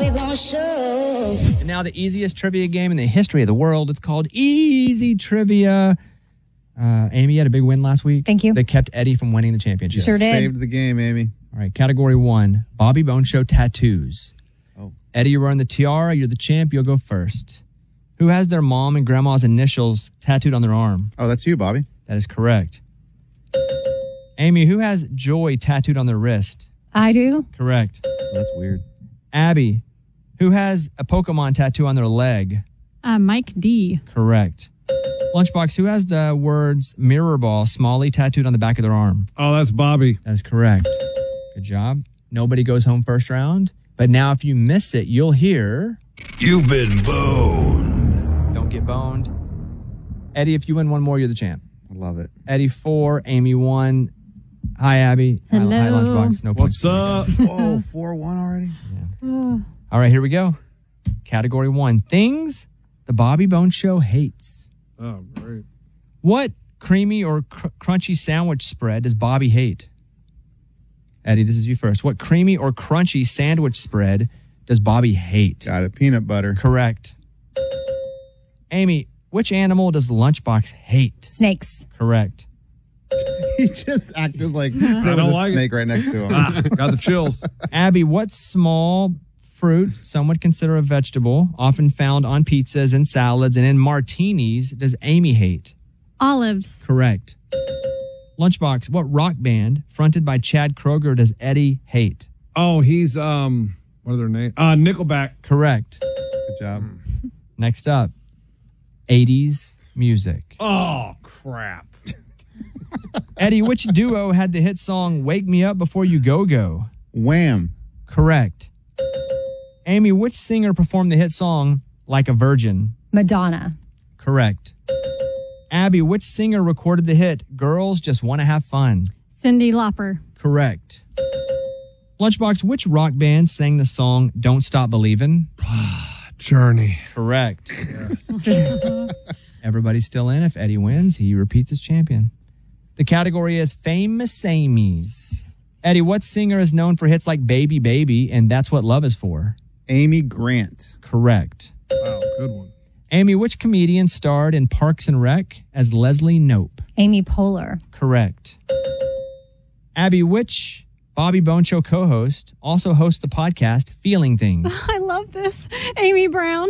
Bobby Bones Show. And now the easiest trivia game in the history of the world. It's called Easy Trivia. Amy, you had a big win last week. Thank you. That kept Eddie from winning the championship. Sure did. Saved the game, Amy. All right, category 1, Bobby Bones Show tattoos. Oh. Eddie, you're wearing the tiara. You're the champ. You'll go first. Who has their mom and grandma's initials tattooed on their arm? Oh, that's you, Bobby. That is correct. Amy, who has joy tattooed on their wrist? I do. Correct. Oh, that's weird. Abby, who has a Pokemon tattoo on their leg? Mike D. Correct. Lunchbox, who has the words mirror ball, Smalley tattooed on the back of their arm? Oh, that's Bobby. That is correct. Good job. Nobody goes home first round. But now if you miss it, you'll hear... You've been boned. Don't get boned. Eddie, if you win one more, you're the champ. I love it. Eddie 4, Amy 1. Hi, Abby. Hello. Hi, Lunchbox. No What's up? Whoa, 4-1 already? All right, here we go. Category 1. Things the Bobby Bones Show hates. Oh, great. What creamy or crunchy sandwich spread does Bobby hate? Eddie, this is you first. What creamy or crunchy sandwich spread does Bobby hate? Got it. Peanut butter. Correct. Amy, which animal does Lunchbox hate? Snakes. Correct. He just acted like there was don't a like snake right next to him. Got the chills. Abby, what small fruit some would consider a vegetable, often found on pizzas and salads and in martinis, does Amy hate? Olives. Correct. Lunchbox, what rock band fronted by Chad Kroeger does Eddie hate? Oh, he's, what are their names? Nickelback. Correct. Good job. Next up, 80s music. Oh, crap. Eddie, which duo had the hit song Wake Me Up Before You Go Go? Wham. Correct. Amy, which singer performed the hit song Like a Virgin? Madonna. Correct. Abby, which singer recorded the hit Girls Just Want to Have Fun? Cyndi Lauper. Correct. Lunchbox, which rock band sang the song Don't Stop Believin'? Journey. Correct. Everybody's still in. If Eddie wins, he repeats as champion. The category is Famous Amy's. Eddie, what singer is known for hits like Baby Baby and That's What Love Is For? Amy Grant. Correct. Wow, good one. Amy, which comedian starred in Parks and Rec as Leslie Knope? Amy Poehler. Correct. Abby, which Bobby Bones Show co-host also hosts the podcast Feeling Things? I love this. Amy Brown.